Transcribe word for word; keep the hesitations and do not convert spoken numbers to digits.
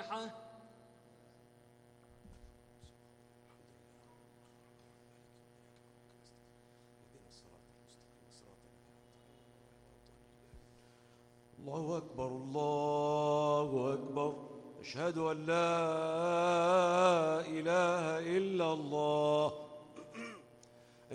الفاتحة. الله أكبر الله أكبر، أشهد أن لا إله إلا الله.